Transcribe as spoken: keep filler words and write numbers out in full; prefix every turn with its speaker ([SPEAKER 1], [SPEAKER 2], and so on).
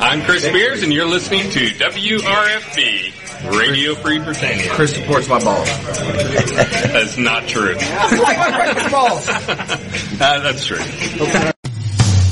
[SPEAKER 1] I'm Chris Spears, and you're listening to W R F B, Radio Free Britannia.
[SPEAKER 2] Chris supports my balls.
[SPEAKER 1] That's not true.
[SPEAKER 2] I like my balls.
[SPEAKER 1] uh, that's true.
[SPEAKER 2] Okay.